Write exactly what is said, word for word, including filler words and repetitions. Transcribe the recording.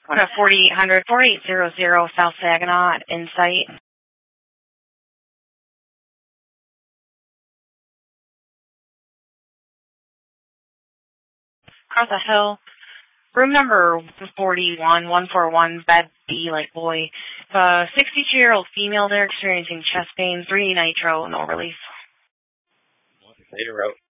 What a forty-eight hundred, forty-eight hundred South Saginaw at Insight. Across the hill. Room number one forty-one, one forty-one, bed B like boy. Uh, sixty-two-year-old female there experiencing chest pain, three nitro, no relief. Later out.